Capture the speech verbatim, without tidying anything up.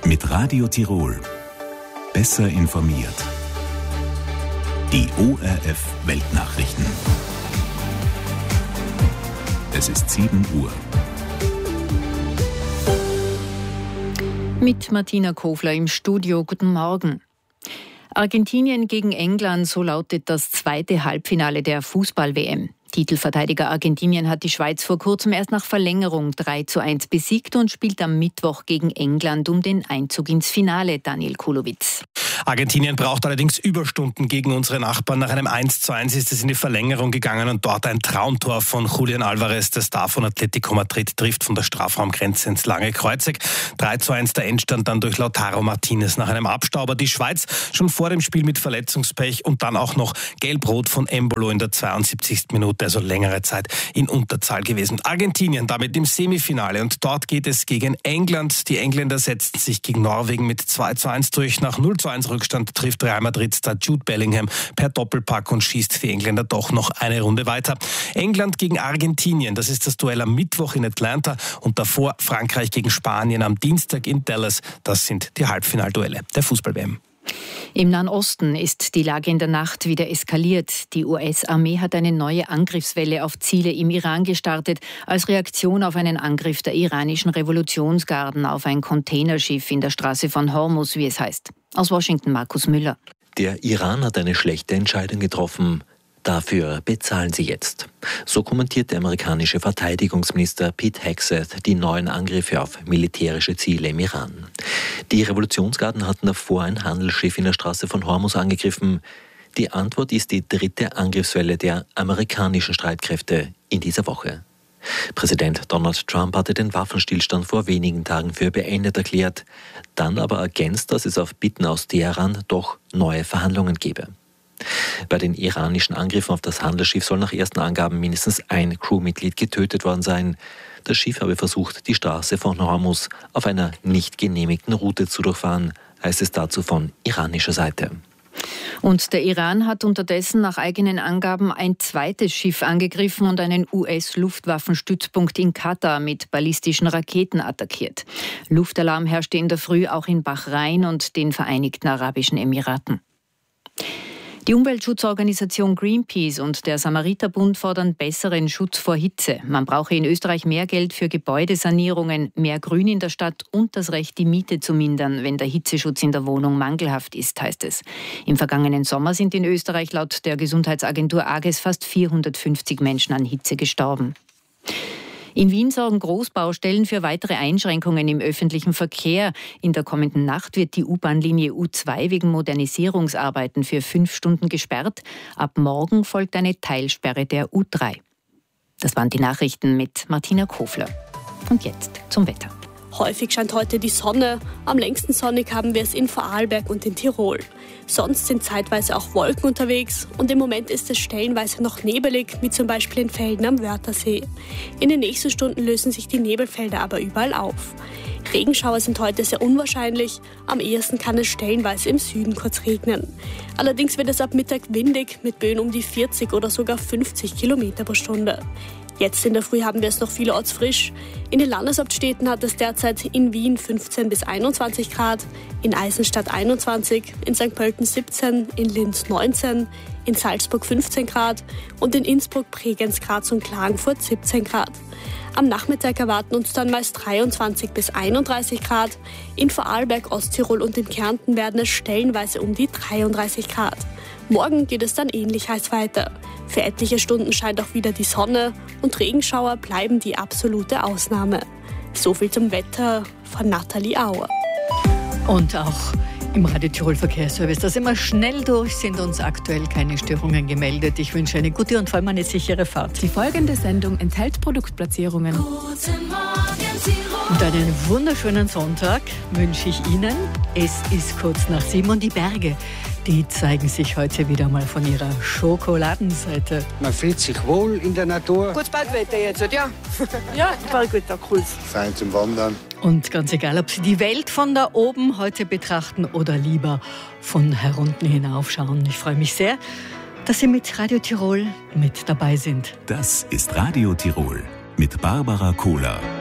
Mit Radio Tirol. Besser informiert. Die O R F Weltnachrichten. Es ist sieben Uhr. Mit Martina Kofler im Studio. Guten Morgen. Argentinien gegen England, so lautet das zweite Halbfinale der Fußball-W M. Titelverteidiger Argentinien hat die Schweiz vor kurzem erst nach Verlängerung drei zu eins besiegt und spielt am Mittwoch gegen England um den Einzug ins Finale. Daniel Kulowitz. Argentinien braucht allerdings Überstunden gegen unsere Nachbarn. Nach einem eins zu eins ist es in die Verlängerung gegangen und dort ein Traumtor von Julian Alvarez, der Star von Atletico Madrid, trifft von der Strafraumgrenze ins lange Kreuzeck. drei zu eins der Endstand dann durch Lautaro Martinez nach einem Abstauber. Die Schweiz schon vor dem Spiel mit Verletzungspech und dann auch noch Gelb-Rot von Embolo in der zweiundsiebzigsten Minute, also längere Zeit in Unterzahl gewesen. Argentinien damit im Semifinale und dort geht es gegen England. Die Engländer setzten sich gegen Norwegen mit zwei zu eins durch. Nach null zu eins Rückstand trifft Real Madrid-Star Jude Bellingham per Doppelpack und schießt die Engländer doch noch eine Runde weiter. England gegen Argentinien, das ist das Duell am Mittwoch in Atlanta und davor Frankreich gegen Spanien am Dienstag in Dallas. Das sind die Halbfinalduelle der Fußball-W M. Im Nahen Osten ist die Lage in der Nacht wieder eskaliert. Die U S-Armee hat eine neue Angriffswelle auf Ziele im Iran gestartet, als Reaktion auf einen Angriff der iranischen Revolutionsgarden auf ein Containerschiff in der Straße von Hormuz, wie es heißt. Aus Washington Markus Müller. Der Iran hat eine schlechte Entscheidung getroffen. Dafür bezahlen sie jetzt. So kommentiert der amerikanische Verteidigungsminister Pete Hegseth die neuen Angriffe auf militärische Ziele im Iran. Die Revolutionsgarden hatten davor ein Handelsschiff in der Straße von Hormuz angegriffen. Die Antwort ist die dritte Angriffswelle der amerikanischen Streitkräfte in dieser Woche. Präsident Donald Trump hatte den Waffenstillstand vor wenigen Tagen für beendet erklärt, dann aber ergänzt, dass es auf Bitten aus Teheran doch neue Verhandlungen gebe. Bei den iranischen Angriffen auf das Handelsschiff soll nach ersten Angaben mindestens ein Crewmitglied getötet worden sein. Das Schiff habe versucht, die Straße von Hormuz auf einer nicht genehmigten Route zu durchfahren, heißt es dazu von iranischer Seite. Und der Iran hat unterdessen nach eigenen Angaben ein zweites Schiff angegriffen und einen U S-Luftwaffenstützpunkt in Katar mit ballistischen Raketen attackiert. Luftalarm herrschte in der Früh auch in Bahrain und den Vereinigten Arabischen Emiraten. Die Umweltschutzorganisation Greenpeace und der Samariterbund fordern besseren Schutz vor Hitze. Man brauche in Österreich mehr Geld für Gebäudesanierungen, mehr Grün in der Stadt und das Recht, die Miete zu mindern, wenn der Hitzeschutz in der Wohnung mangelhaft ist, heißt es. Im vergangenen Sommer sind in Österreich laut der Gesundheitsagentur AGES fast vierhundertfünfzig Menschen an Hitze gestorben. In Wien sorgen Großbaustellen für weitere Einschränkungen im öffentlichen Verkehr. In der kommenden Nacht wird die U-Bahn-Linie U zwei wegen Modernisierungsarbeiten für fünf Stunden gesperrt. Ab morgen folgt eine Teilsperre der U drei. Das waren die Nachrichten mit Martina Kofler. Und jetzt zum Wetter. Häufig scheint heute die Sonne. Am längsten sonnig haben wir es in Vorarlberg und in Tirol. Sonst sind zeitweise auch Wolken unterwegs und im Moment ist es stellenweise noch nebelig, wie zum Beispiel in Velden am Wörthersee. In den nächsten Stunden lösen sich die Nebelfelder aber überall auf. Regenschauer sind heute sehr unwahrscheinlich. Am ehesten kann es stellenweise im Süden kurz regnen. Allerdings wird es ab Mittag windig mit Böen um die vierzig oder sogar fünfzig Kilometer pro Stunde. Jetzt in der Früh haben wir es noch vielerorts frisch. In den Landeshauptstädten hat es derzeit in Wien fünfzehn bis einundzwanzig Grad, in Eisenstadt einundzwanzig, in Sankt Pölten siebzehn, in Linz neunzehn, in Salzburg fünfzehn Grad und in Innsbruck, Bregenz, Graz und Klagenfurt siebzehn Grad. Am Nachmittag erwarten uns dann meist dreiundzwanzig bis einunddreißig Grad. In Vorarlberg, Osttirol und in Kärnten werden es stellenweise um die dreiunddreißig Grad. Morgen geht es dann ähnlich heiß weiter. Für etliche Stunden scheint auch wieder die Sonne und Regenschauer bleiben die absolute Ausnahme. So viel zum Wetter von Nathalie Auer. Und auch im Radio Tirol Verkehrsservice, da sind wir schnell durch, sind uns aktuell keine Störungen gemeldet. Ich wünsche eine gute und vor allem eine sichere Fahrt. Die folgende Sendung enthält Produktplatzierungen. Guten Morgen, Tirol. Und einen wunderschönen Sonntag wünsche ich Ihnen. Es ist kurz nach sieben und die Berge, die zeigen sich heute wieder mal von ihrer Schokoladenseite. Man fühlt sich wohl in der Natur. Gutes Bergwetter jetzt, ja? Ja, Bergwetter, cool. Fein zum Wandern. Und ganz egal, ob Sie die Welt von da oben heute betrachten oder lieber von herunten hinaufschauen. Ich freue mich sehr, dass Sie mit Radio Tirol mit dabei sind. Das ist Radio Tirol mit Barbara Kohler.